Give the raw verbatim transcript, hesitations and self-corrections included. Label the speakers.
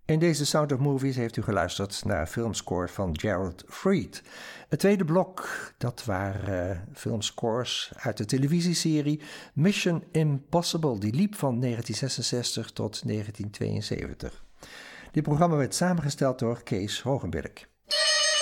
Speaker 1: In deze Sound of Movies heeft u geluisterd naar filmscore van Gerald Fried. Het tweede blok, dat waren uh, filmscores uit de televisieserie Mission Impossible. Die liep van negentien zesenzestig tot negentien tweeënzeventig. Dit programma werd samengesteld door Kees Hogenberg.